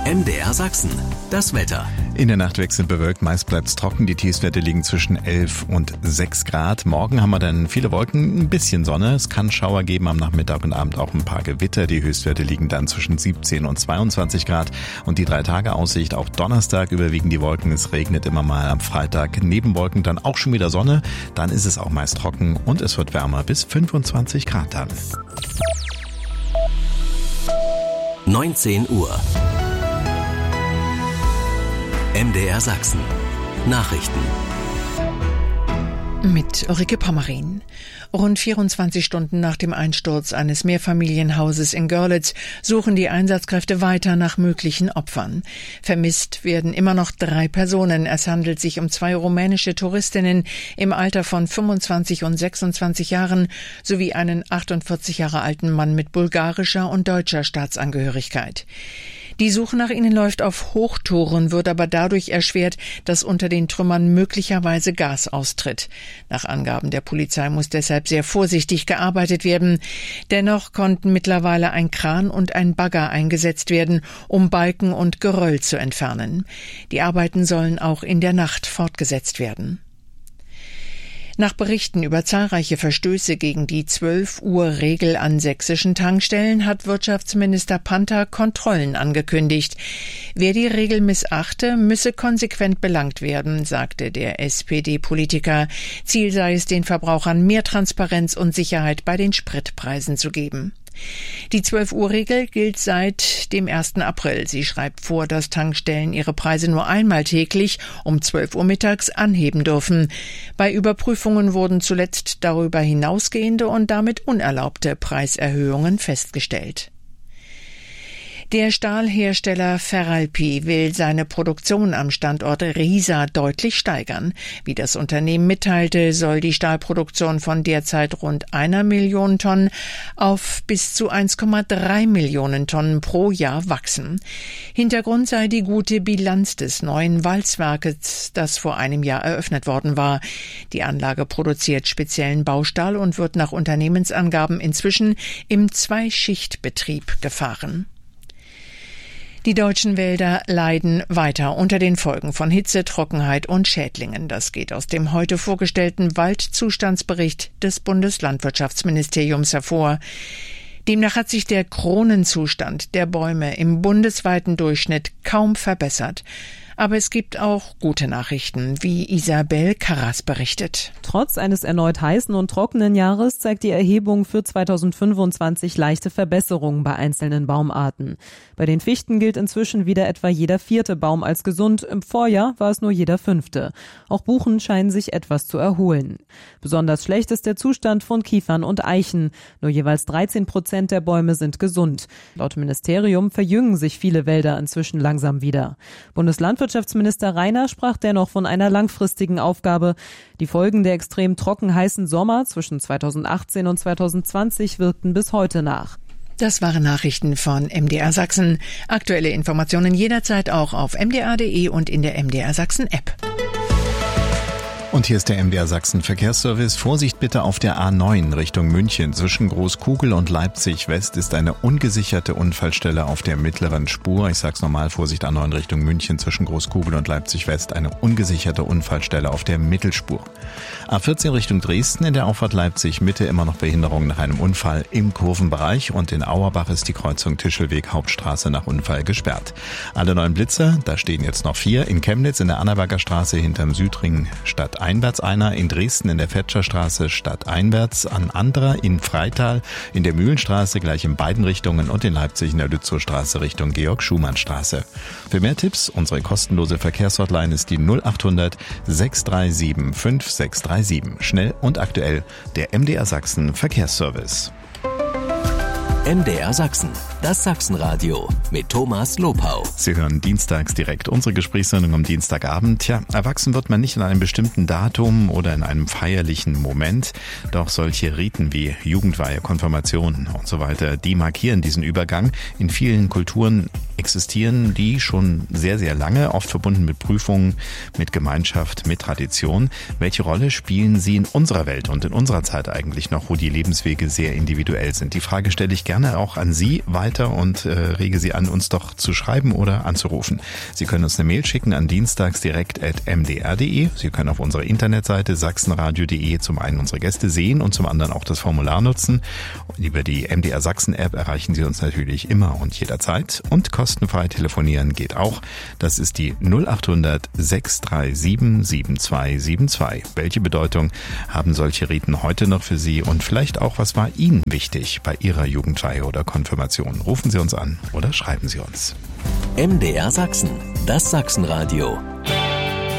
MDR Sachsen, das Wetter. In der Nacht wechselnd bewölkt, meist bleibt es trocken. Die Tiefstwerte liegen zwischen 11 und 6 Grad. Morgen haben wir dann viele Wolken, ein bisschen Sonne. Es kann Schauer geben am Nachmittag und Abend, auch ein paar Gewitter. Die Höchstwerte liegen dann zwischen 17 und 22 Grad. Und die 3-Tage-Aussicht, auch Donnerstag überwiegen die Wolken. Es regnet immer mal am Freitag. Neben Wolken dann auch schon wieder Sonne. Dann ist es auch meist trocken und es wird wärmer bis 25 Grad dann. 19 Uhr. MDR Sachsen. Nachrichten. Mit Ulrike Pommerin. Rund 24 Stunden nach dem Einsturz eines Mehrfamilienhauses in Görlitz suchen die Einsatzkräfte weiter nach möglichen Opfern. Vermisst werden immer noch 3 Personen. Es handelt sich um 2 rumänische Touristinnen im Alter von 25 und 26 Jahren sowie einen 48 Jahre alten Mann mit bulgarischer und deutscher Staatsangehörigkeit. Die Suche nach ihnen läuft auf Hochtouren, wird aber dadurch erschwert, dass unter den Trümmern möglicherweise Gas austritt. Nach Angaben der Polizei muss deshalb sehr vorsichtig gearbeitet werden. Dennoch konnten mittlerweile ein Kran und ein Bagger eingesetzt werden, um Balken und Geröll zu entfernen. Die Arbeiten sollen auch in der Nacht fortgesetzt werden. Nach Berichten über zahlreiche Verstöße gegen die 12-Uhr-Regel an sächsischen Tankstellen hat Wirtschaftsminister Panther Kontrollen angekündigt. Wer die Regel missachte, müsse konsequent belangt werden, sagte der SPD-Politiker. Ziel sei es, den Verbrauchern mehr Transparenz und Sicherheit bei den Spritpreisen zu geben. Die 12-Uhr-Regel gilt seit dem 1. April. Sie schreibt vor, dass Tankstellen ihre Preise nur einmal täglich um 12 Uhr mittags anheben dürfen. Bei Überprüfungen wurden zuletzt darüber hinausgehende und damit unerlaubte Preiserhöhungen festgestellt. Der Stahlhersteller Ferralpi will seine Produktion am Standort Riesa deutlich steigern. Wie das Unternehmen mitteilte, soll die Stahlproduktion von derzeit rund 1 Million Tonnen auf bis zu 1,3 Millionen Tonnen pro Jahr wachsen. Hintergrund sei die gute Bilanz des neuen Walzwerkes, das vor einem Jahr eröffnet worden war. Die Anlage produziert speziellen Baustahl und wird nach Unternehmensangaben inzwischen im 2-Schicht-Betrieb gefahren. Die deutschen Wälder leiden weiter unter den Folgen von Hitze, Trockenheit und Schädlingen. Das geht aus dem heute vorgestellten Waldzustandsbericht des Bundeslandwirtschaftsministeriums hervor. Demnach hat sich der Kronenzustand der Bäume im bundesweiten Durchschnitt kaum verbessert. Aber es gibt auch gute Nachrichten, wie Isabel Karras berichtet. Trotz eines erneut heißen und trockenen Jahres zeigt die Erhebung für 2025 leichte Verbesserungen bei einzelnen Baumarten. Bei den Fichten gilt inzwischen wieder etwa jeder 4. Baum als gesund. Im Vorjahr war es nur jeder 5. Auch Buchen scheinen sich etwas zu erholen. Besonders schlecht ist der Zustand von Kiefern und Eichen. Nur jeweils 13% der Bäume sind gesund. Laut Ministerium verjüngen sich viele Wälder inzwischen langsam wieder. Bundeslandwirtschaftsminister Rainer sprach dennoch von einer langfristigen Aufgabe. Die Folgen der extrem trocken heißen Sommer zwischen 2018 und 2020 wirkten bis heute nach. Das waren Nachrichten von MDR Sachsen. Aktuelle Informationen jederzeit auch auf mdr.de und in der MDR Sachsen App. Und hier ist der MDR Sachsen Verkehrsservice. Vorsicht bitte auf der A9 Richtung München. Zwischen Großkugel und Leipzig West ist eine ungesicherte Unfallstelle auf der mittleren Spur. Ich sag's nochmal, Vorsicht A9 Richtung München. Zwischen Großkugel und Leipzig West eine ungesicherte Unfallstelle auf der Mittelspur. A14 Richtung Dresden in der Auffahrt Leipzig Mitte immer noch Behinderung nach einem Unfall im Kurvenbereich. Und in Auerbach ist die Kreuzung Tischelweg Hauptstraße nach Unfall gesperrt. Alle 9 Blitzer, da stehen jetzt noch 4. In Chemnitz in der Annaberger Straße hinterm Südring stadteinwärts einer, in Dresden in der Fetscherstraße stadteinwärts, an Andra in Freital, in der Mühlenstraße gleich in beiden Richtungen und in Leipzig in der Lützowstraße Richtung Georg-Schumann-Straße. Für mehr Tipps, unsere kostenlose Verkehrshotline ist die 0800 637 5637. Schnell und aktuell, der MDR Sachsen Verkehrsservice. MDR Sachsen, das Sachsenradio mit Thomas Lopau. Sie hören dienstags direkt unsere Gesprächssendung am Dienstagabend. Tja, erwachsen wird man nicht in einem bestimmten Datum oder in einem feierlichen Moment. Doch solche Riten wie Jugendweihe, Konfirmation und so weiter, die markieren diesen Übergang. In vielen Kulturen existieren die schon sehr, sehr lange, oft verbunden mit Prüfungen, mit Gemeinschaft, mit Tradition. Welche Rolle spielen sie in unserer Welt und in unserer Zeit eigentlich noch, wo die Lebenswege sehr individuell sind? Die Frage stelle ich gerne auch an Sie weiter. weiter und rege Sie an, uns doch zu schreiben oder anzurufen. Sie können uns eine Mail schicken an dienstagsdirekt@mdr.de. Sie können auf unserer Internetseite sachsenradio.de zum einen unsere Gäste sehen und zum anderen auch das Formular nutzen. Und über die MDR Sachsen App erreichen Sie uns natürlich immer und jederzeit. Und kostenfrei telefonieren geht auch. Das ist die 0800 637 7272. Welche Bedeutung haben solche Riten heute noch für Sie und vielleicht auch, was war Ihnen wichtig bei Ihrer Jugendweihe oder Konfirmation? Rufen Sie uns an oder schreiben Sie uns. MDR Sachsen, das Sachsenradio.